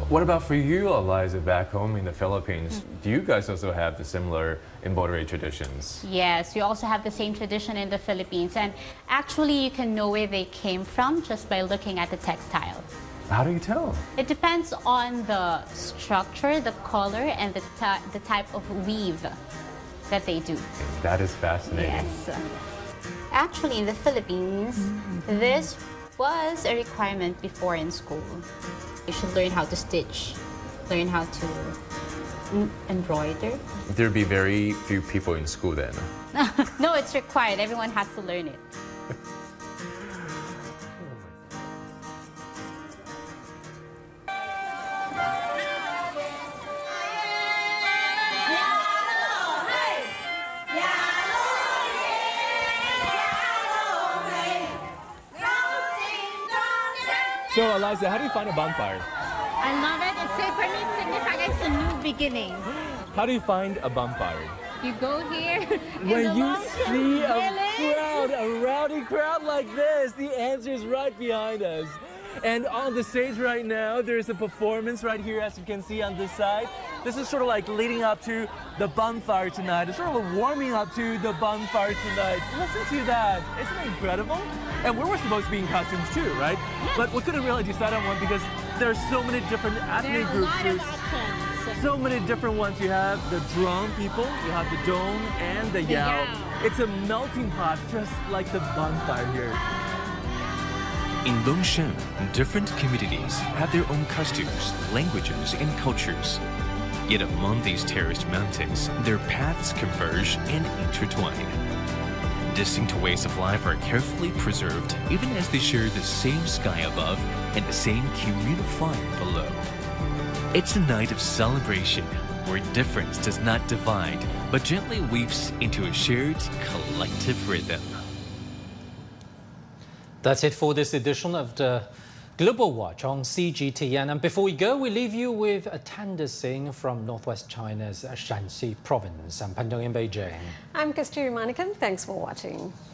What about for you, Eliza, back home in the Philippines? Do you guys also have the similar embroidery traditions? Yes, we also have the same tradition in the Philippines. And actually, you can know where they came from just by looking at the textile. How do you tell? It depends on the structure, the color, and the type of weave that they do. That is fascinating. Yes. Actually, in the Philippines, this was a requirement before in school. You should learn how to stitch, learn how to embroider. There'd be very few people in school then. No, it's required. Everyone has to learn it. So, Eliza, how do you find a bonfire? I love it. For me, it signifies a new beginning. How do you find a bonfire? You go here. When you see a rowdy crowd like this, the answer is right behind us. And on the stage right now, there's a performance right here, as you can see on this side. This is sort of like leading up to the bonfire tonight. It's sort of warming up to the bonfire tonight. Listen to that. Isn't it incredible? And we were supposed to be in costumes too, right? Yes. But we couldn't really decide on one because there's so many different ethnic groups. There are a lot of options. So many different ones. You have the drum people, you have the dome, and the yao. It's a melting pot, just like the bonfire here. In Longshan, different communities have their own costumes, languages, and cultures. Yet among these terraced mountains, their paths converge and intertwine. Distinct ways of life are carefully preserved, even as they share the same sky above and the same communal fire below. It's a night of celebration, where difference does not divide, but gently weaves into a shared collective rhythm. That's it for this edition of the Global Watch on CGTN. And before we go, we leave you with a tender sing from northwest China's Shanxi province. I'm Pan Dong in Beijing. I'm Kasturi Manikan. Thanks for watching.